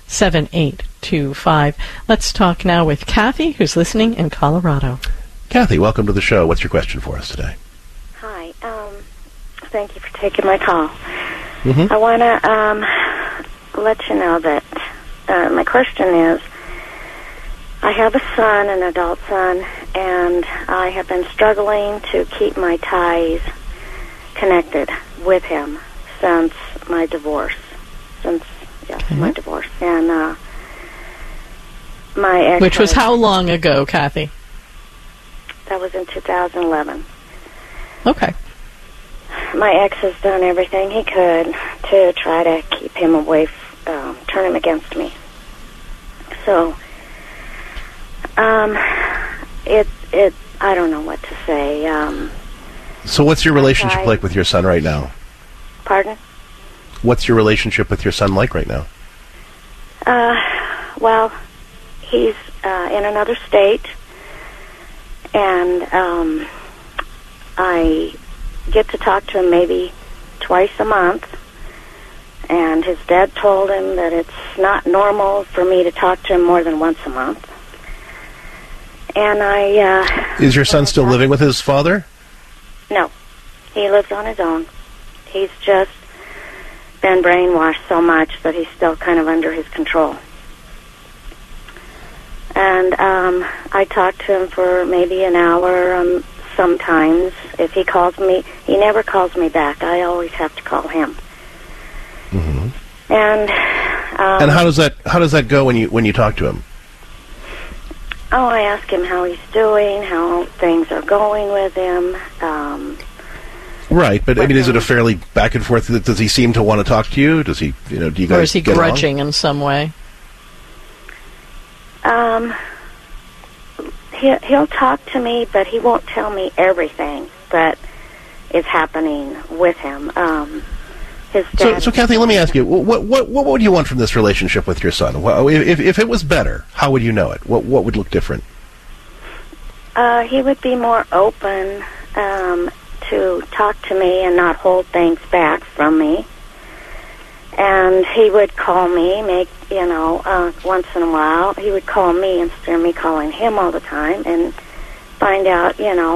888-203-7825. Let's talk now with Kathy, who's listening in Colorado. Kathy, welcome to the show. What's your question for us today? Hi. Thank you for taking my call. Mm-hmm. I want to let you know that my question is, I have a son, an adult son, and I have been struggling to keep my ties connected with him since my divorce. My divorce. And my ex... Which was how long ago, Kathy? That was in 2011. Okay. My ex has done everything he could to try to keep him away, turn him against me. So, I don't know what to say. So what's your relationship like with your son right now? Pardon? What's your relationship with your son like right now? Well, he's in another state, and I get to talk to him maybe twice a month, and his dad told him that it's not normal for me to talk to him more than once a month. And Is your son still living with his father? No. He lives on his own. He's just been brainwashed so much that he's still kind of under his control. And I talk to him for maybe an hour sometimes. If he calls me, he never calls me back. I always have to call him. Mm-hmm. And how does that go when you talk to him? Oh, I ask him how he's doing, how things are going with him. Right, but I mean, is it a fairly back and forth? Does he seem to want to talk to you? Does he, do you guys? Or is he get grudging along? in some way? He'll talk to me, but he won't tell me everything that is happening with him. His dad. So Kathy, let me ask you, what would you want from this relationship with your son? If it was better, how would you know it? What would look different? He would be more open to talk to me and not hold things back from me. And he would call me, once in a while. He would call me instead of me calling him all the time and find out,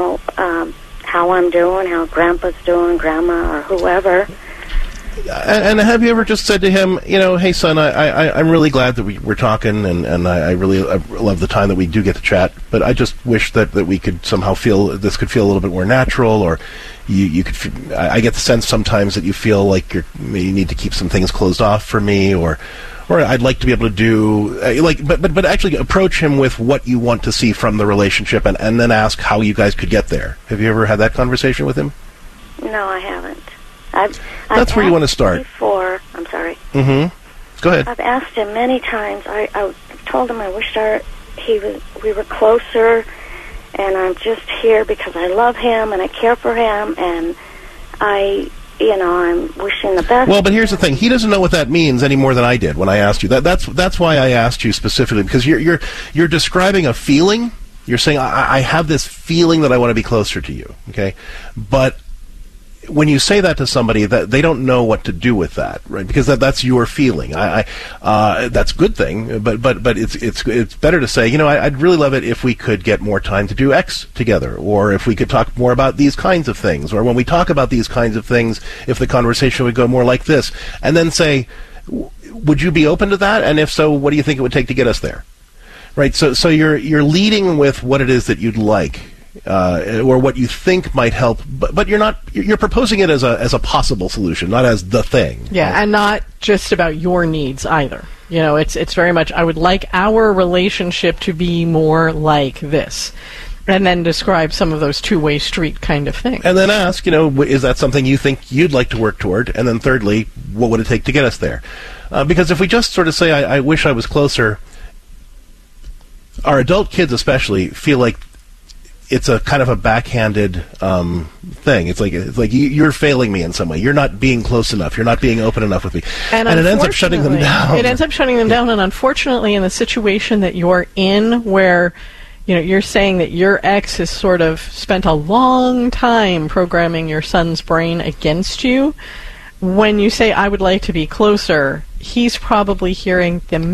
how I'm doing, how Grandpa's doing, Grandma, or whoever. And have you ever just said to him, hey, son, I'm really glad that we're talking, and I really love the time that we do get to chat, but I just wish that we could somehow this could feel a little bit more natural, or you could. I get the sense sometimes that you feel like you need to keep some things closed off for me, or I'd like to be able to do but actually approach him with what you want to see from the relationship, and then ask how you guys could get there. Have you ever had that conversation with him? No, I haven't. That's where you want to start. Before, I'm sorry. Mm-hmm. Go ahead. I've asked him many times. I told him I wished we were closer, and I'm just here because I love him and I care for him, and I'm wishing the best. Well, but here's the thing: he doesn't know what that means any more than I did when I asked you. That's why I asked you specifically, because you're describing a feeling. You're saying I have this feeling that I want to be closer to you. Okay, but when you say that to somebody, that they don't know what to do with that, right? Because that's your feeling. That's a good thing, but it's better to say, I'd really love it if we could get more time to do X together, or if we could talk more about these kinds of things, or when we talk about these kinds of things, if the conversation would go more like this, and then say, would you be open to that? And if so, what do you think it would take to get us there? Right. So you're leading with what it is that you'd like. Or what you think might help, but you're proposing it as a possible solution, not as the thing. Yeah, right? And not just about your needs either. It's very much, I would like our relationship to be more like this. And then describe some of those two-way street kind of things. And then ask, is that something you think you'd like to work toward? And then thirdly, what would it take to get us there? Because if we just sort of say, I wish I was closer, our adult kids especially feel like it's a kind of a backhanded thing. It's like you're failing me in some way. You're not being close enough. You're not being open enough with me. And it ends up shutting them down. It ends up shutting them down. And unfortunately, in the situation that you're in, where you're saying that your ex has sort of spent a long time programming your son's brain against you, when you say, I would like to be closer, he's probably hearing the